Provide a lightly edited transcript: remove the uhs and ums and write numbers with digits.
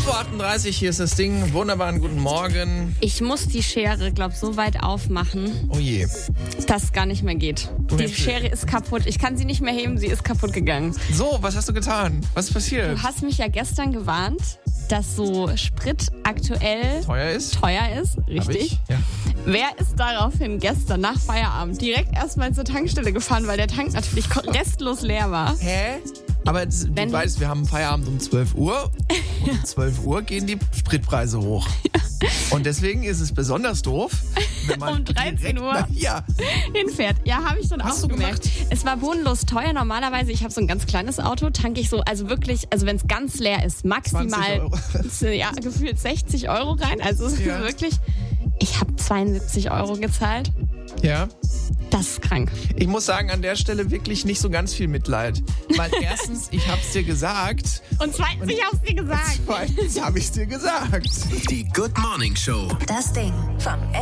5.38 Uhr, hier ist das Ding. Wunderbaren guten Morgen. Ich muss die Schere, so weit aufmachen, Oh je. dass es gar nicht mehr geht. Die Schere ist kaputt. Ich kann sie nicht mehr heben, sie ist kaputt gegangen. So, was hast du getan? Was ist passiert? Du hast mich ja gestern gewarnt, dass so Sprit aktuell Teuer ist? richtig. Hab ich? Ja. Wer ist daraufhin gestern nach Feierabend direkt erstmal zur Tankstelle gefahren, weil der Tank natürlich restlos leer war? Hä? Aber du weißt, wir haben Feierabend um 12 Uhr und um 12 Uhr gehen die Spritpreise hoch. Und deswegen ist es besonders doof, wenn man Um 13 Uhr hinfährt. Ja, habe ich schon Hast auch du gemerkt. gemacht? Es war bodenlos teuer. Normalerweise, ich habe so ein ganz kleines Auto, tanke ich so, wenn es ganz leer ist, maximal 20 ja, gefühlt 60 Euro rein. Also es ist Ja. wirklich, ich habe 72 Euro gezahlt. Ja. Das ist krank. Ich muss sagen, an der Stelle wirklich nicht so ganz viel Mitleid. Weil erstens, ich hab's dir gesagt. Und zweitens, ich habe es dir gesagt. Zweitens habe ich's dir gesagt. Die Good Morning Show. Das Ding vom